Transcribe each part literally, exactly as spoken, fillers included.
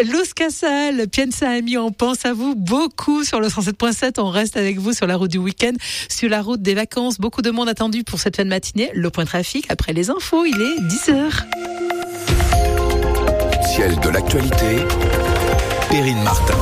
Los Casals, Piensa Ami, on pense à vous beaucoup sur le cent sept point sept. On reste avec vous sur la route du week-end, sur la route des vacances. Beaucoup de monde attendu pour cette fin de matinée. Le point trafic après les infos, il est dix heures. Ciel de l'actualité, Perrine Martin.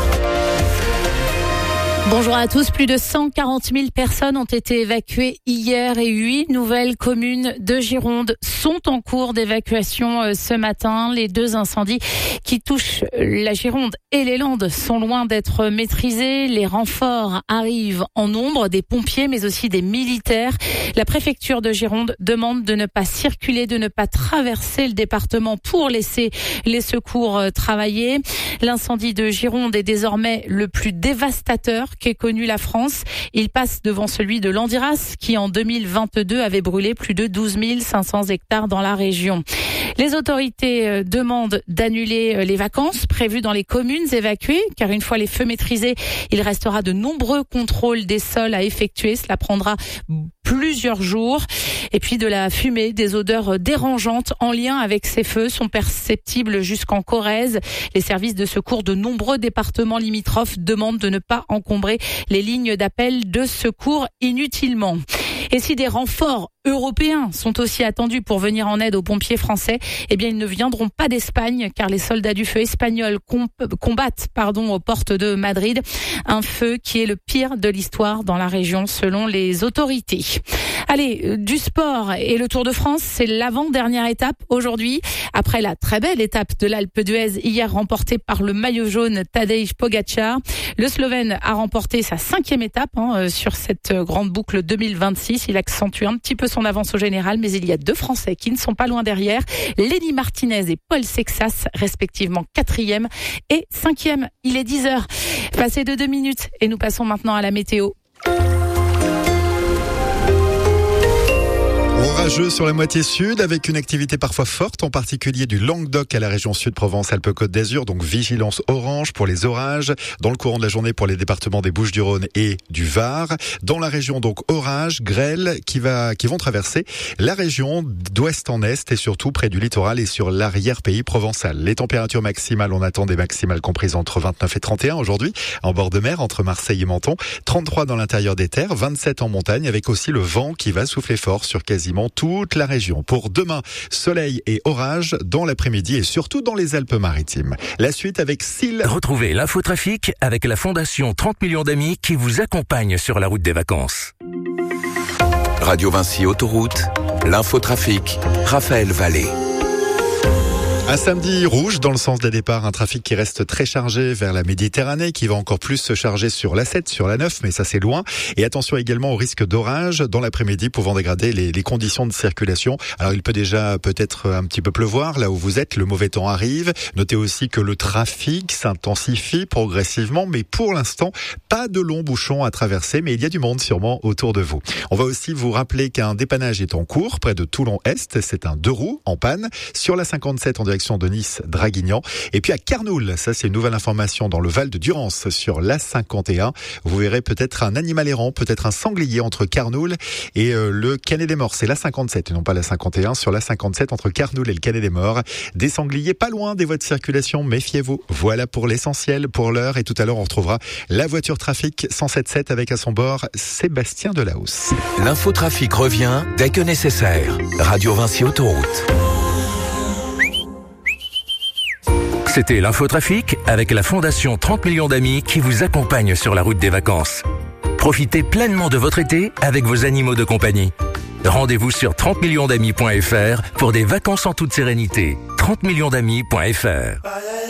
Bonjour à tous. Plus de cent quarante mille personnes ont été évacuées hier et huit nouvelles communes de Gironde sont en cours d'évacuation ce matin. Les deux incendies qui touchent la Gironde et les Landes sont loin d'être maîtrisés. Les renforts arrivent en nombre, des pompiers mais aussi des militaires. La préfecture de Gironde demande de ne pas circuler, de ne pas traverser le département pour laisser les secours travailler. L'incendie de Gironde est désormais le plus dévastateur qu'ait connu la France. Il passe devant celui de Landiras qui en deux mille vingt-deux avait brûlé plus de douze mille cinq cents hectares dans la région. Les autorités demandent d'annuler les vacances prévues dans les communes évacuées car une fois les feux maîtrisés, il restera de nombreux contrôles des sols à effectuer. Cela prendra plusieurs jours. Et puis de la fumée, des odeurs dérangeantes en lien avec ces feux sont perceptibles jusqu'en Corrèze. Les services de secours de nombreux départements limitrophes demandent de ne pas encombrer les lignes d'appel de secours inutilement. Et si des renforts européens sont aussi attendus pour venir en aide aux pompiers français, eh bien ils ne viendront pas d'Espagne car les soldats du feu espagnols combattent pardon, aux portes de Madrid. Un feu qui est le pire de l'histoire dans la région selon les autorités. Allez, du sport et le Tour de France, c'est l'avant-dernière étape aujourd'hui. Après la très belle étape de l'Alpe d'Huez hier remportée par le maillot jaune Tadej Pogačar, le Slovène a remporté sa cinquième étape hein, sur cette grande boucle deux mille vingt-six. Il accentue un petit peu son avance au général, mais il y a deux Français qui ne sont pas loin derrière. Lenny Martinez et Paul Sexas, respectivement quatrième et cinquième. Il est dix heures. Passé de deux minutes et nous passons maintenant à la météo. Orageux sur la moitié sud avec une activité parfois forte, en particulier du Languedoc à la région sud Provence-Alpes-Côte d'Azur, donc vigilance orange pour les orages. Dans le courant de la journée pour les départements des Bouches-du-Rhône et du Var. Dans la région donc orage, grêle qui va qui vont traverser la région d'ouest en est et surtout près du littoral et sur l'arrière-pays provençal. Les températures maximales, on attend des maximales comprises entre vingt-neuf et trente et un aujourd'hui en bord de mer entre Marseille et Menton, trente-trois dans l'intérieur des terres, vingt-sept en montagne avec aussi le vent qui va souffler fort sur quasiment toute la région. Pour demain, soleil et orage dans l'après-midi et surtout dans les Alpes-Maritimes. La suite avec Syl. Retrouvez l'infotrafic avec la Fondation trente millions d'amis qui vous accompagne sur la route des vacances. Radio Vinci Autoroute, l'infotrafic, Raphaël Vallée. Un samedi rouge dans le sens des départs, un trafic qui reste très chargé vers la Méditerranée, qui va encore plus se charger sur l'A sept, sur l'A neuf, mais ça c'est loin. Et attention également au risque d'orage dans l'après-midi pouvant dégrader les, les conditions de circulation. Alors il peut déjà peut-être un petit peu pleuvoir là où vous êtes, le mauvais temps arrive. Notez aussi que le trafic s'intensifie progressivement, mais pour l'instant, pas de longs bouchons à traverser, mais il y a du monde sûrement autour de vous. On va aussi vous rappeler qu'un dépannage est en cours près de Toulon-Est. C'est un deux roues en panne sur la cinquante-sept en direction de Nice-Draguignan. Et puis à Carnoul, ça c'est une nouvelle information dans le Val de Durance sur l'A cinquante et un. Vous verrez peut-être un animal errant, peut-être un sanglier entre Carnoul et euh, le Canet des Morts. C'est l'A cinquante-sept et non pas l'A cinquante et un. Sur l'A cinquante-sept entre Carnoul et le Canet des Morts. Des sangliers pas loin des voies de circulation, méfiez-vous. Voilà pour l'essentiel pour l'heure et tout à l'heure on retrouvera la voiture trafic cent sept sept avec à son bord Sébastien Delahousse. L'infotrafic revient dès que nécessaire. Radio Vinci Autoroute. C'était l'infotrafic avec la Fondation trente millions d'amis qui vous accompagne sur la route des vacances. Profitez pleinement de votre été avec vos animaux de compagnie. Rendez-vous sur trente millions d'amis point f r pour des vacances en toute sérénité. trente millions d'amis point f r